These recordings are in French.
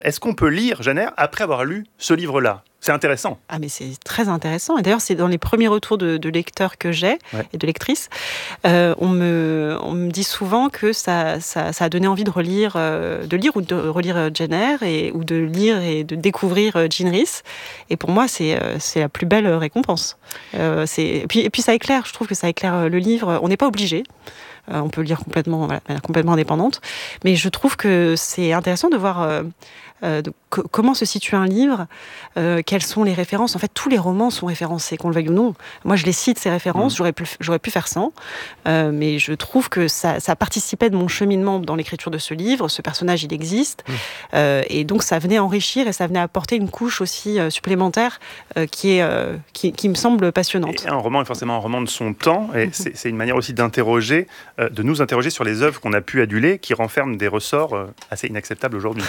Est-ce qu'on peut lire Jenner après avoir lu ce livre-là ? C'est intéressant. Ah mais c'est très intéressant. Et d'ailleurs, c'est dans les premiers retours de lecteurs que j'ai et de lectrices, on me dit souvent que ça a donné envie de lire ou de relire Jenner ou de lire et de découvrir Jean Rhys. Et pour moi, c'est la plus belle récompense. Et puis ça éclaire. Je trouve que ça éclaire le livre. On n'est pas obligé. On peut lire complètement indépendante. Mais je trouve que c'est intéressant de voir comment se situe un livre, quelles sont les références. En fait, tous les romans sont référencés, qu'on le veuille ou non. Moi, je les cite, ces références. J'aurais pu faire sans. Mais je trouve que ça participait de mon cheminement dans l'écriture de ce livre. Ce personnage, il existe. Et donc, ça venait enrichir et ça venait apporter une couche aussi supplémentaire qui me semble passionnante. Et un roman est forcément un roman de son temps. Et c'est une manière aussi d'interroger, de nous interroger sur les œuvres qu'on a pu aduler, qui renferment des ressorts assez inacceptables aujourd'hui.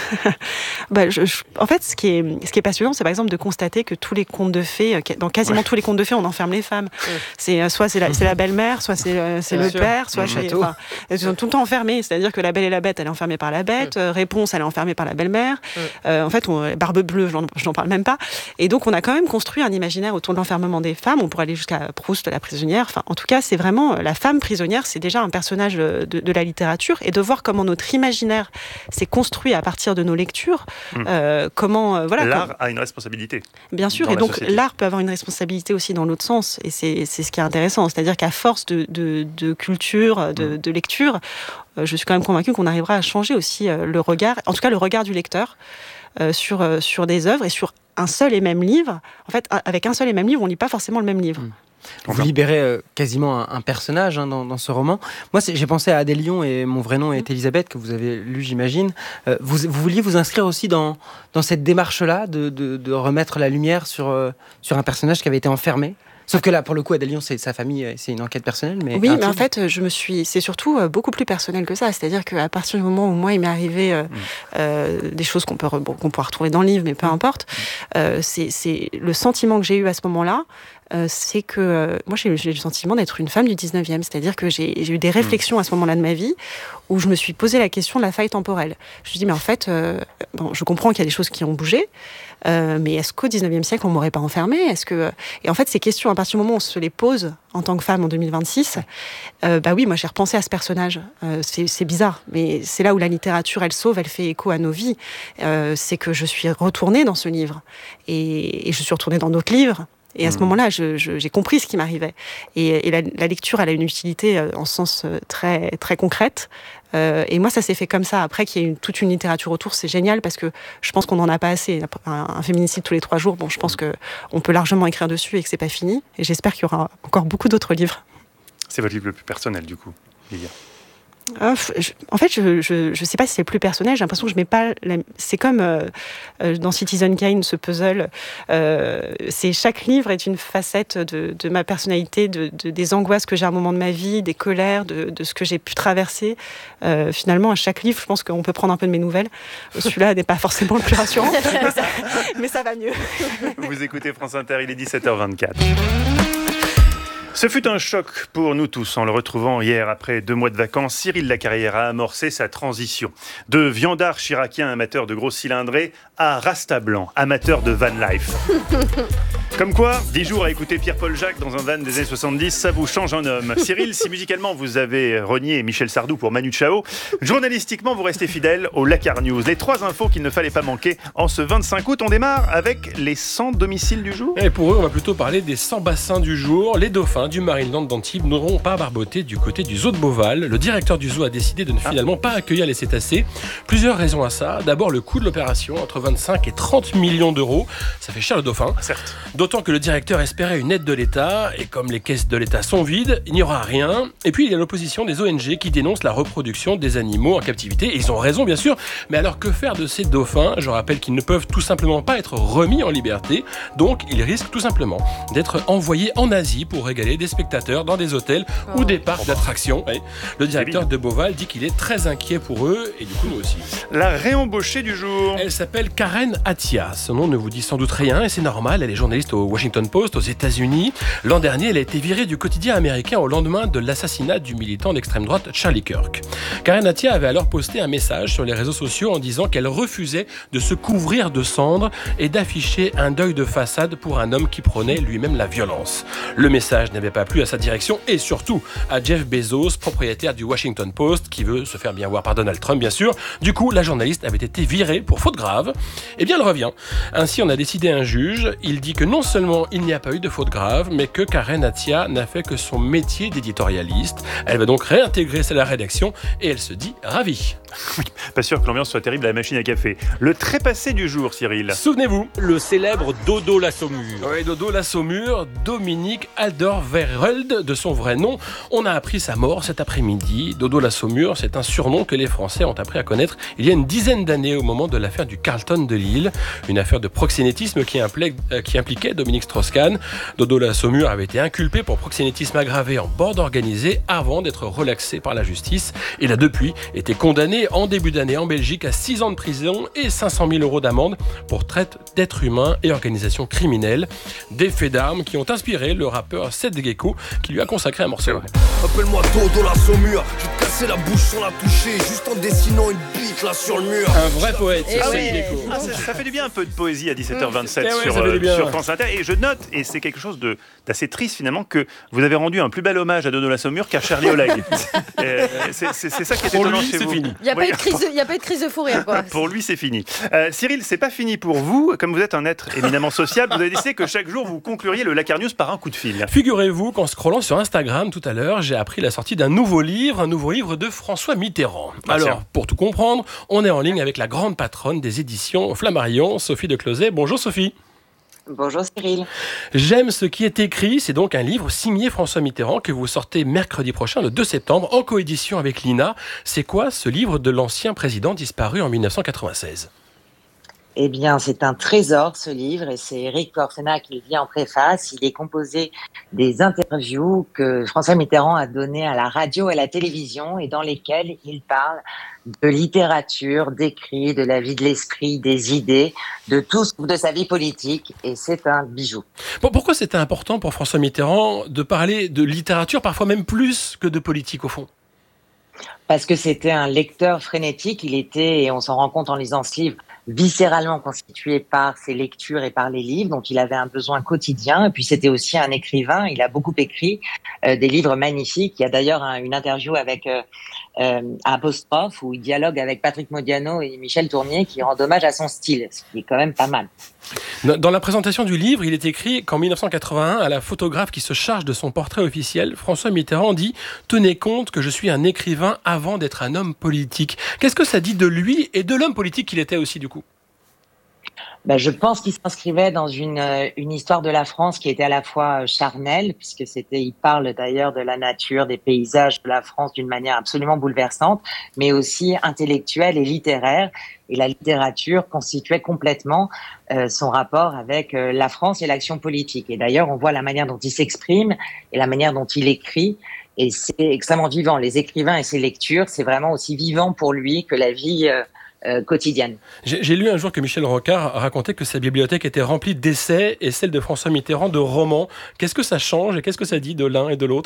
En fait, ce qui est passionnant, c'est par exemple de constater que tous les contes de fées, dans quasiment tous les contes de fées, on enferme les femmes. Soit c'est la belle-mère, soit c'est le père, soit elles sont tout le temps enfermées. C'est-à-dire que la Belle et la Bête, elle est enfermée par la bête. Réponse, elle est enfermée par la belle-mère. En fait, Barbe Bleue, je n'en parle même pas. Et donc, on a quand même construit un imaginaire autour de l'enfermement des femmes. On pourrait aller jusqu'à Proust, la prisonnière. Enfin, en tout cas, c'est vraiment la femme prisonnière. C'est déjà un personnage de la littérature. Et de voir comment notre imaginaire s'est construit à partir de nos lectures. L'art a une responsabilité. Bien sûr, et donc l'art peut avoir une responsabilité aussi dans l'autre sens, et c'est ce qui est intéressant, c'est-à-dire qu'à force de culture, de lecture, je suis quand même convaincue qu'on arrivera à changer aussi le regard, en tout cas le regard du lecteur sur des œuvres et sur un seul et même livre. En fait, avec un seul et même livre, on ne lit pas forcément le même livre. Vous libérez quasiment un personnage dans ce roman. Moi, j'ai pensé à Adélion et Mon vrai nom est Elisabeth, que vous avez lu, j'imagine. Vous vouliez vous inscrire aussi dans cette démarche-là de remettre la lumière sur un personnage qui avait été enfermé. Sauf que là, pour le coup, Adélion, c'est sa famille, c'est une enquête personnelle. Oui, mais en fait, c'est surtout beaucoup plus personnel que ça. C'est-à-dire qu'à partir du moment où moi, il m'est arrivé des choses qu'on pourra retrouver dans le livre, mais peu importe, c'est le sentiment que j'ai eu à ce moment-là, c'est que moi, j'ai eu le sentiment d'être une femme du 19e. C'est-à-dire que j'ai eu des réflexions à ce moment-là de ma vie où je me suis posé la question de la faille temporelle. Je me suis dit, mais en fait, je comprends qu'il y a des choses qui ont bougé, mais est-ce qu'au 19e siècle, on ne m'aurait pas enfermée ? Et en fait, ces questions, à partir du moment où on se les pose en tant que femme en 2026, oui, moi j'ai repensé à ce personnage. C'est bizarre, mais c'est là où la littérature, elle sauve, elle fait écho à nos vies. C'est que je suis retournée dans ce livre. Et je suis retournée dans d'autres livres. Et à ce moment-là, j'ai compris ce qui m'arrivait. Et la lecture, elle a une utilité en sens très, très concrète. Et moi, ça s'est fait comme ça. Après, qu'il y ait toute une littérature autour, c'est génial parce que je pense qu'on n'en a pas assez. Un féminicide tous les 3 jours, je pense qu'on peut largement écrire dessus et que c'est pas fini. Et j'espère qu'il y aura encore beaucoup d'autres livres. C'est votre livre le plus personnel, du coup, Lilia. En fait, je sais pas si c'est plus personnel. J'ai l'impression que je mets pas. C'est comme dans Citizen Kane, ce puzzle. Chaque livre est une facette de ma personnalité, des angoisses que j'ai à un moment de ma vie, des colères, de ce que j'ai pu traverser. Finalement, à chaque livre, je pense qu'on peut prendre un peu de mes nouvelles. Celui-là n'est pas forcément le plus rassurant, mais ça va mieux. Vous écoutez France Inter, il est 17h24. Ce fut un choc pour nous tous en le retrouvant hier après 2 mois de vacances. Cyril Lacarrière a amorcé sa transition de viandard chiracien amateur de grosses cylindrées à Rasta blanc, amateur de van life. Comme quoi, 10 jours à écouter Pierre-Paul Jacques dans un van des années 70, ça vous change en homme. Cyril, si musicalement vous avez renié Michel Sardou pour Manu Chao, journalistiquement vous restez fidèle au Lacar News. Les 3 infos qu'il ne fallait pas manquer en ce 25 août. On démarre avec les 100 domiciles du jour. Et pour eux, on va plutôt parler des 100 bassins du jour. Les dauphins du Marineland d'Antibes n'auront pas barboté du côté du zoo de Beauval. Le directeur du zoo a décidé de ne finalement pas accueillir les cétacés. Plusieurs raisons à ça. D'abord, le coût de l'opération, entre 25 et 30 millions d'euros. Ça fait cher le dauphin. Certes. D'autant que le directeur espérait une aide de l'État, et comme les caisses de l'État sont vides, il n'y aura rien. Et puis il y a l'opposition des ONG qui dénoncent la reproduction des animaux en captivité. Et ils ont raison bien sûr, mais alors que faire de ces dauphins ? Je rappelle qu'ils ne peuvent tout simplement pas être remis en liberté, donc ils risquent tout simplement d'être envoyés en Asie pour régaler des spectateurs dans des hôtels ou des parcs d'attractions. Le directeur de Beauval dit qu'il est très inquiet pour eux, et du coup nous aussi. La réembauchée du jour. Elle s'appelle Karen Attia. Son nom ne vous dit sans doute rien, et c'est normal, elle est journaliste journaliste au Washington Post aux États-Unis. L'an dernier, elle a été virée du quotidien américain au lendemain de l'assassinat du militant d'extrême droite Charlie Kirk. Karen Attiah avait alors posté un message sur les réseaux sociaux en disant qu'elle refusait de se couvrir de cendres et d'afficher un deuil de façade pour un homme qui prônait lui-même la violence. Le message n'avait pas plu à sa direction et surtout à Jeff Bezos, propriétaire du Washington Post, qui veut se faire bien voir par Donald Trump, bien sûr. Du coup, la journaliste avait été virée pour faute grave. Eh bien, elle revient. Ainsi, on a décidé un juge. Il dit que non seulement il n'y a pas eu de faute grave, mais que Karen Attiah n'a fait que son métier d'éditorialiste. Elle va donc réintégrer la rédaction et elle se dit ravie. Oui, pas sûr que l'ambiance soit terrible à la machine à café. Le trépassé du jour, Cyril. Souvenez-vous, Le célèbre Dodo la Saumure. oui, Dodo la Saumure, Dominique Alderweireld, de son vrai nom. On a appris sa mort cet après-midi. Dodo la Saumure, c'est un surnom que les Français ont appris à connaître il y a une dizaine d'années au moment de l'affaire du Carlton de Lille. Une affaire de proxénétisme qui impliquait Dominique Strauss-Kahn. Dodo la Saumure avait été inculpé pour proxénétisme aggravé en bande organisée avant d'être relaxé par la justice. Il a depuis été condamné en début d'année en Belgique à 6 ans de prison et 500 000 € d'amende pour traite d'êtres humains et organisation criminelle. Des faits d'armes qui ont inspiré le rappeur Seth Gecko qui lui a consacré un morceau. Appelle-moi Dodo la Saumure, je vais te casser la bouche sans la toucher, juste en dessinant une bite là sur le mur. Un vrai poète, Eh Seth oui. Gecko. Ça fait du bien un peu de poésie à 17h27 Eh ouais, ça fait du bien. sur France Inter. Et je note, et c'est quelque chose d'assez triste finalement, que vous avez rendu un plus bel hommage à Dodo la Saumure qu'à Charlie Oleg. C'est ça qui est Pour étonnant lui, chez c'est vous. fini. Il n'y a, Oui. pas eu de crise de fou rire, quoi. Pour lui, c'est fini. Cyril, c'est pas fini pour vous. Comme vous êtes un être éminemment sociable, vous avez décidé que chaque jour, vous concluriez le Lacar News par un coup de fil. Figurez-vous qu'en scrollant sur Instagram tout à l'heure, j'ai appris la sortie d'un nouveau livre de François Mitterrand. Ah, Alors, tiens. pour tout comprendre, on est en ligne avec la grande patronne des éditions Flammarion, Sophie de Closet. Bonjour Sophie. Bonjour Cyril. J'aime ce qui est écrit, c'est donc un livre signé François Mitterrand que vous sortez mercredi prochain, le 2 septembre, en coédition avec l'INA. C'est quoi ce livre de l'ancien président disparu en 1996 ? Eh bien, c'est un trésor, ce livre, et c'est Éric Corsena qui le dit en préface. Il est composé des interviews que François Mitterrand a données à la radio et à la télévision et dans lesquelles il parle de littérature, d'écrit, de la vie de l'esprit, des idées, de tout de sa vie politique, et c'est un bijou. Bon, pourquoi c'était important pour François Mitterrand de parler de littérature, parfois même plus que de politique au fond ? Parce que c'était un lecteur frénétique, il était, et on s'en rend compte en lisant ce livre, viscéralement constitué par ses lectures et par les livres, donc il avait un besoin quotidien, et puis c'était aussi un écrivain, il a beaucoup écrit des livres magnifiques. Il y a d'ailleurs une interview avec Apostrophe, où il dialogue avec Patrick Modiano et Michel Tournier, qui rend hommage à son style, ce qui est quand même pas mal. Dans la présentation du livre, il est écrit qu'en 1981, à la photographe qui se charge de son portrait officiel, François Mitterrand dit « Tenez compte que je suis un écrivain avant d'être un homme politique ». Qu'est-ce que ça dit de lui et de l'homme politique qu'il était aussi du coup ? Je pense qu'il s'inscrivait dans une histoire de la France qui était à la fois charnelle, puisque il parle d'ailleurs de la nature, des paysages de la France d'une manière absolument bouleversante, mais aussi intellectuelle et littéraire. Et la littérature constituait complètement son rapport avec la France et l'action politique. Et d'ailleurs, on voit la manière dont il s'exprime et la manière dont il écrit. Et c'est extrêmement vivant. Les écrivains et ses lectures, c'est vraiment aussi vivant pour lui que la vie quotidienne. J'ai lu un jour que Michel Rocard racontait que sa bibliothèque était remplie d'essais et celle de François Mitterrand de romans. Qu'est-ce que ça change et qu'est-ce que ça dit de l'un et de l'autre ?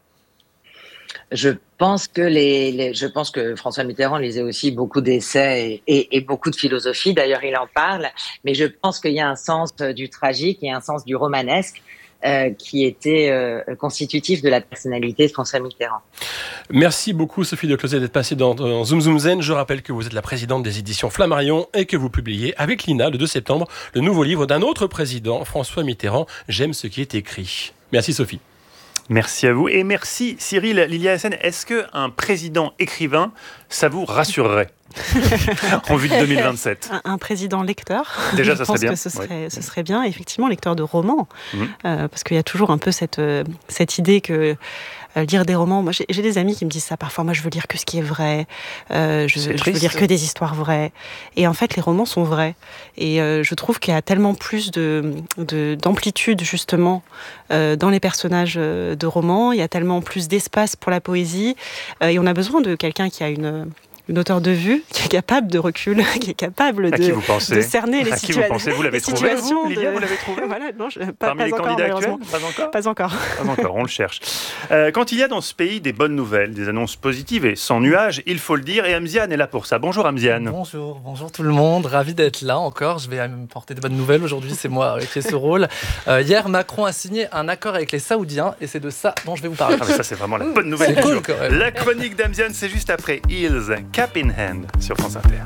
Je pense que François Mitterrand lisait aussi beaucoup d'essais et beaucoup de philosophie. D'ailleurs, il en parle. Mais je pense qu'il y a un sens du tragique et un sens du romanesque qui était constitutif de la personnalité de François Mitterrand. Merci beaucoup Sophie de Closet d'être passée dans Zoom Zoom Zen. Je rappelle que vous êtes la présidente des éditions Flammarion et que vous publiez avec l'INA le 2 septembre le nouveau livre d'un autre président, François Mitterrand, J'aime ce qui est écrit. Merci Sophie. Merci à vous et merci Cyril. Lilia Hassen, est-ce qu'un président écrivain, ça vous rassurerait en vue de 2027 Un président lecteur. Déjà, ça je pense serait bien. que ce serait bien, effectivement, lecteur de romans. Parce qu'il y a toujours un peu cette idée que lire des romans, moi j'ai des amis qui me disent ça parfois, moi je veux lire que ce qui est vrai, je veux lire que des histoires vraies. Et en fait, les romans sont vrais. Et je trouve qu'il y a tellement plus d'amplitude, justement, dans les personnages de romans. Il y a tellement plus d'espace pour la poésie. Et on a besoin de quelqu'un qui a une hauteur de vue qui est capable de recul, qui est capable de cerner les situations. Vous l'avez trouvé, vous, Lilia, vous l'avez trouvé voilà, non, parmi les candidats actuels, pas encore. On le cherche. Quand il y a dans ce pays des bonnes nouvelles, des annonces positives et sans nuages, il faut le dire, et Amziane est là pour ça. Bonjour Amziane. Bonjour tout le monde, ravi d'être là encore. Je vais me porter de bonnes nouvelles aujourd'hui, c'est moi qui ai ce rôle. Hier, Macron a signé un accord avec les Saoudiens et c'est de ça dont je vais vous parler. Mais ça, c'est vraiment la bonne nouvelle. C'est cool quand même. La chronique d'Amziane, c'est juste après Hills, Cap in Hand sur France Inter.